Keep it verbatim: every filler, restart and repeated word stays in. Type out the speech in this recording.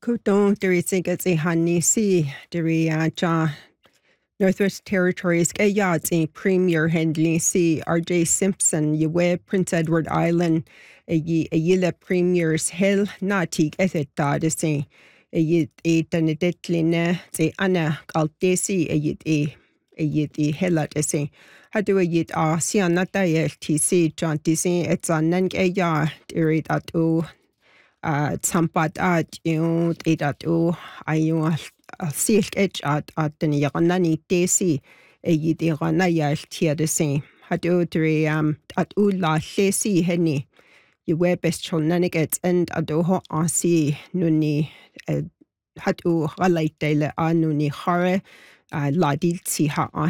Couton, Derisigati Hanisi, Deriaja, Northwest Territories, Gayati, Premier Henley C, R J Simpson, Ywe, Prince Edward Island, a Yilla Premier's Hill, Natik, Ethetadisi, a Yit a Danidetline, say Anna, Altesi, a Yit a a Yit a Hellatisi. How do a Yit a Sianata T C, John Disi, it's a Nangaya, Derit at O. at sampat at yung itat o ay yung silk edge at at ni yakanani tesi e yiti kana yal tiadesi hatu tre um at ula lesi heni you webes chonaniget and adoho asi nuni hatu halaitele anuni hare ladil si ha